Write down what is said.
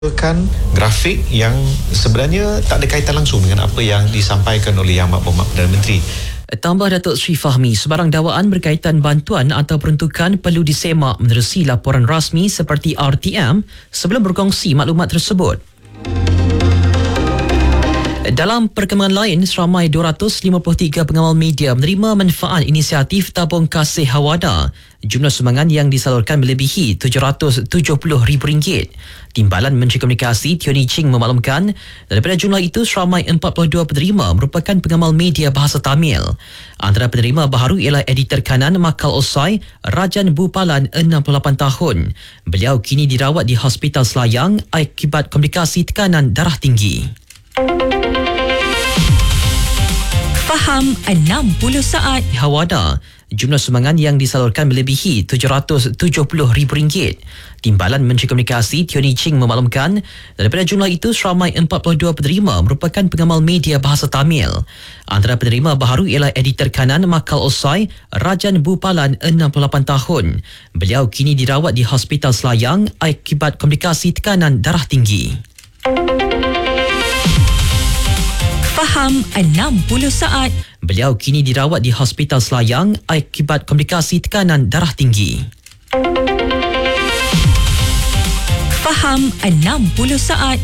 Kan grafik yang sebenarnya tak ada kaitan langsung dengan apa yang disampaikan oleh Yang Amat Perdana Menteri. Tambah Datuk Sri Fahmi, sebarang dakwaan berkaitan bantuan atau peruntukan perlu disemak menerusi laporan rasmi seperti RTM sebelum berkongsi maklumat tersebut. Dalam perkembangan lain, seramai 253 pengawal media menerima manfaat inisiatif tabung kasih Hawada. Jumlah sumbangan yang disalurkan melebihi RM770,000. Timbalan Menteri Komunikasi Tioni Ching memaklumkan daripada jumlah itu seramai 42 penerima merupakan pengamal media bahasa Tamil. Antara penerima baharu ialah editor kanan Makal Osai Rajan Bupalan 68 tahun. Beliau kini dirawat di Hospital Selayang akibat komplikasi tekanan darah tinggi. Faham 60 saat. Hawada, jumlah sumbangan yang disalurkan melebihi RM770,000. Timbalan Menteri Komunikasi Tioni Ching memaklumkan daripada jumlah itu seramai 42 penerima merupakan pengamal media bahasa Tamil. Antara penerima baharu ialah editor kanan Makal Osai Rajan Bupalan 68 tahun. Beliau kini dirawat di Hospital Selayang akibat komplikasi tekanan darah tinggi. Faham 60 saat. Beliau kini dirawat di Hospital Selayang akibat komplikasi tekanan darah tinggi. Faham 60 saat.